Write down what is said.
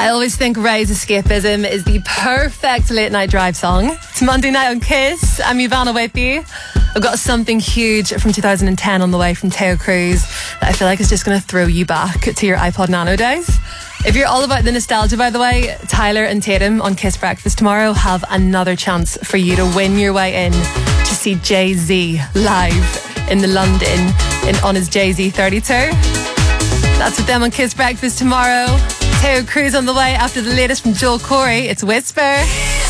I always think Ray's Escapism is the perfect late night drive song. It's Monday night on Kiss. I'm Ivana with you. I've got something huge from 2010 on the way from Teo Cruz that I feel like is just going to throw you back to your iPod Nano days. If you're all about the nostalgia, by the way, Tyler and Tatum on Kiss Breakfast tomorrow have another chance for you to win your way in to see Jay-Z live in the London on his Jay-Z 32. That's with them on Kiss Breakfast tomorrow. Teo Cruz on the way after the latest from Joel Corey. It's Whisper.